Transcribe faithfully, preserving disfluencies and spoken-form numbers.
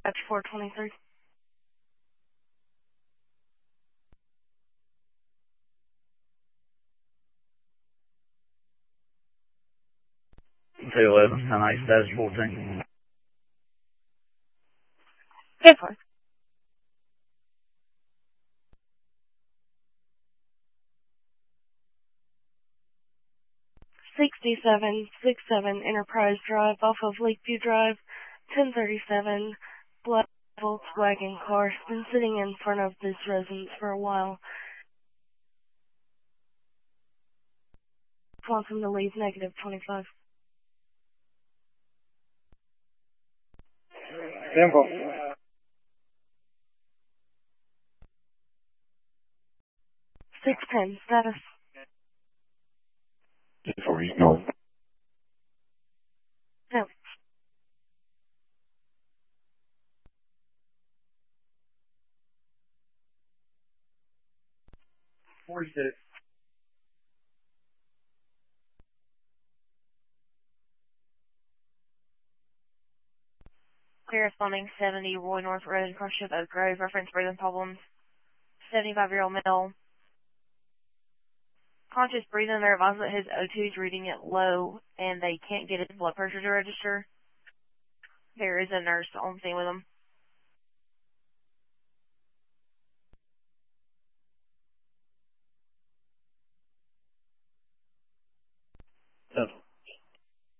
That's four twenty-three. two eleven, ten eight, status fourteen. Okay, fine. sixty-seven sixty-seven Enterprise Drive off of Lakeview Drive, ten thirty-seven, black Volkswagen car. Been sitting in front of this residence for a while. Wants him to leave negative twenty-five. Simple. six ten, status. Before you know. No. forty-six. Corresponding seventy Roy North Road, Cruship Oak Grove, reference breathing problems. seventy-five-year-old male. Conscious breathing, they're advised that his O two is reading it low and they can't get his blood pressure to register. There is a nurse on scene with him.